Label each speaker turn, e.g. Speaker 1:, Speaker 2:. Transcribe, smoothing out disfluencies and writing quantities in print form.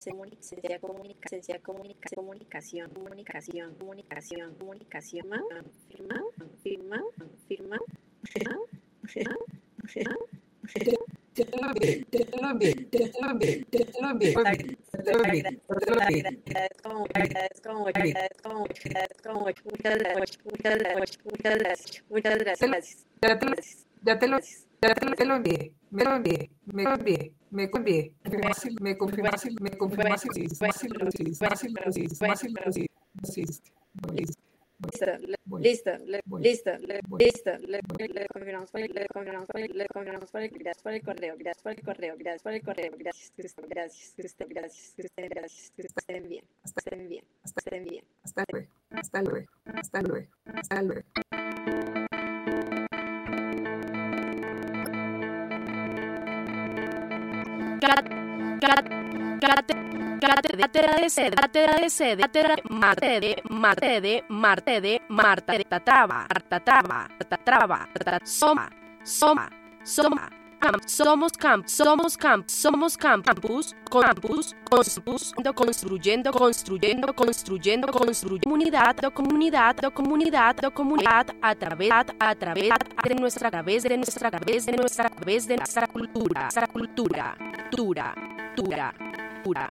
Speaker 1: Ya te lo envié, me convié, me confirmaste, hasta luego.
Speaker 2: Campus, construyendo, comunidad a través de nuestra cultura.